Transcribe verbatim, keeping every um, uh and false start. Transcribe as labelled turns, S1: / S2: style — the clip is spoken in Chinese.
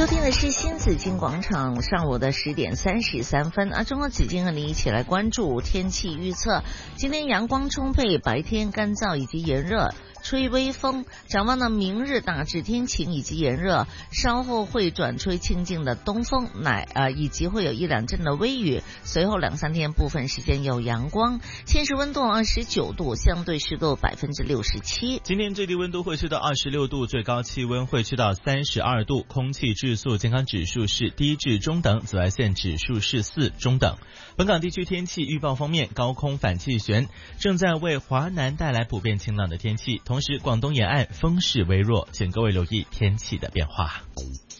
S1: 收听的是新紫金广场，上午的十点三十三分啊，中国紫金和你一起来关注天气预测。今天阳光充沛，白天干燥以及炎热，吹微风。展望呢，明日大致天晴以及炎热，稍后会转吹清劲的东风，乃啊以及会有一两阵的微雨，随后两三天部分时间有阳光。现时温度二十九度，相对湿度百分之六十七。
S2: 今天最低温度会去到二十六度，最高气温会去到三十二度，空气质素健康指数是低至中等，紫外线指数是四中等。本港地区天气预报方面，高空反气旋正在为华南带来普遍晴朗的天气，同时广东沿岸风势微弱，请各位留意天气的变化。